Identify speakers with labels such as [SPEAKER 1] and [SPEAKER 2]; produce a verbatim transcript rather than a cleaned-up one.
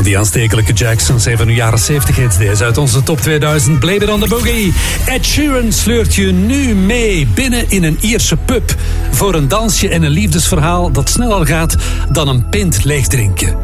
[SPEAKER 1] die aanstekelijke Jacksons, een van uw jaren zeventig hits deze uit onze top tweeduizend. Blame It on the Boogie. Ed Sheeran sleurt je nu mee binnen in een Ierse pub voor een dansje en een liefdesverhaal dat sneller gaat dan een pint leegdrinken.